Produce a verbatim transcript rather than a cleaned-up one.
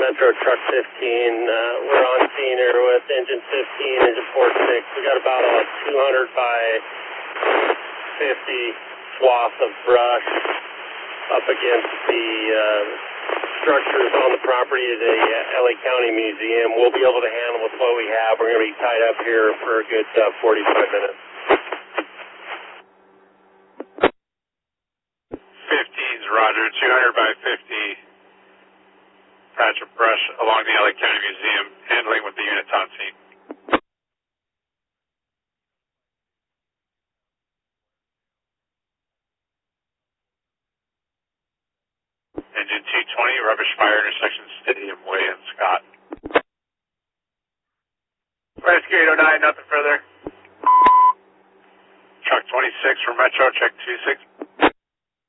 Metro Truck fifteen. Uh, we're on scene here with engine fifteen, engine four six. We got about a two hundred by fifty swath of brush up against the uh, structures on the property of the uh, L A County Museum. We'll be able to handle with what we have. We're going to be tied up here for a good uh, forty-five minutes. fifteens, Roger. two hundred by fifty patch of brush along the L A County Museum, handling with the units on scene. Engine two twenty, rubbish fire intersection Stadium Way in Scott. Rescue eight oh nine, nothing further. Truck twenty-six from Metro, check two six.